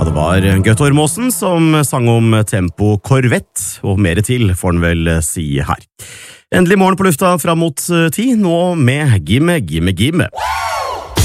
Ja, det var Gøte Ormåsen som sang om Tempo Corvette, og mer til får han vel si her. Endelig morgen på lufta fram mot 10, nå med Gimme, Gimme, Gimme.